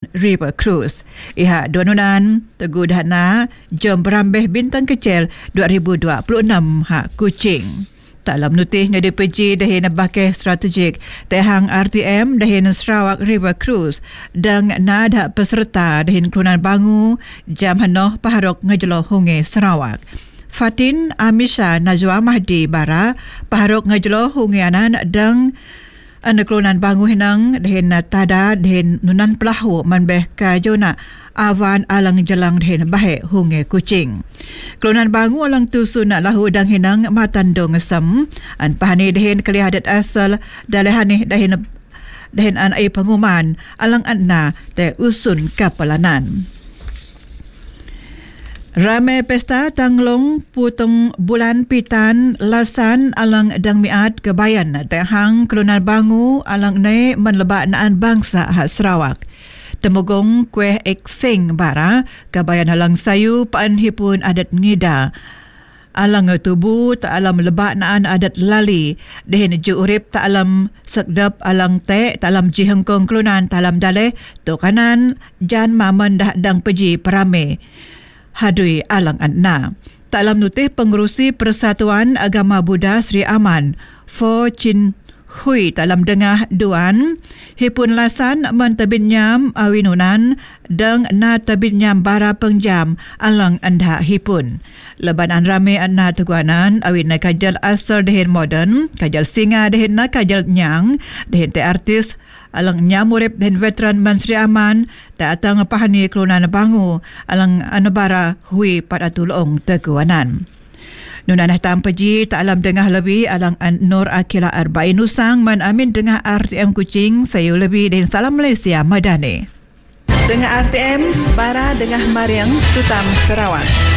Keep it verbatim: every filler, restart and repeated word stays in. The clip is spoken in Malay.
River Cruise. Iha dua nunan Teguh Dahana jom berambeh bintang kecil dua ribu dua puluh enam hak Kuching. Dalam notihnya D P J dahin bakeh strategik tehang R T M dahin Sarawak River Cruise dan nada peserta dahin Kelunan Bangu jam hanoh paharok ngejelo hunge Sarawak. Fatin Amisha Najwa Mahdi Bara paharok ngejelo hunge anan dan anak Kelunan Bangu hinang dahin tada dahin nunan pelahu manbeh ka jona awan alang jalang dahin bahe hunge Kuching. Kelunan Bangu alang tusu nak lahu dang hinang matando ngesem an pahani dahin kelihadat asal dalehani dahin dahin an ai penguman alang anna te usun kapalanan. Ramai pesta tanglong putong bulan pitan lasan alang dang miat kebayan tehang Kelunan Bangu alang ne menlebak naan bangsa hak Sarawak. Temugong kueh eksing bara kebayan halang sayu paan hipun adat ngida. Alang tubu tak alam lebak naan adat lali. Dehin ju urip tak alam sekdap alang te tak alam ji hengkong Kelunan tak alam daleh tu kanan jan maman dah dang peji perame. Hadui alang anna. Tak alam nutih pengerusi Persatuan Agama Buddha Sri Aman Fo Chin Hui dalam dengah duan hipun lasan mentabin nyam awinunan deng na tabin nyam bara pengjam alang anda hipun. Lebanan rame anna teguanan awin na kajal asal dehin modern kajal singa dehin na kajal nyang dehin te artis alang nyam urip dehin veteran Man Sri Aman tak atang pahani Kelunan Bangu alang anabara hui pada tulong teguanan. Nunanah tampaji tak alam dengah lebih alang an Nur Akila Arba'in Usang man amin dengah R T M Kuching sayu lebih dan salam Malaysia Madani. Dengah R T M bara dengah Mariang Tutam Sarawak.